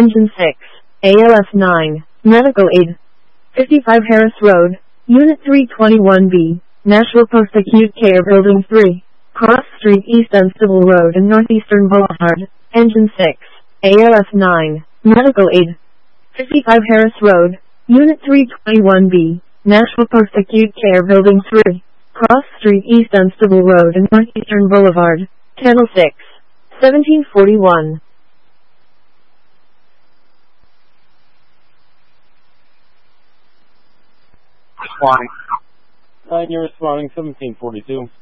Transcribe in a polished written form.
Engine 6, ALS 9, Medical Aid. 55 Harris Road, Unit 321B, Nashville Post Acute Care Building 3, Cross Street East Dunstable Road and Northeastern Boulevard. Engine 6, ALS 9, Medical Aid. 55 Harris Road, Unit 321B, Nashville Post Acute Care Building 3, Cross Street East Dunstable Road and Northeastern Boulevard. Channel 6, 1741. Responding. You're responding 1742.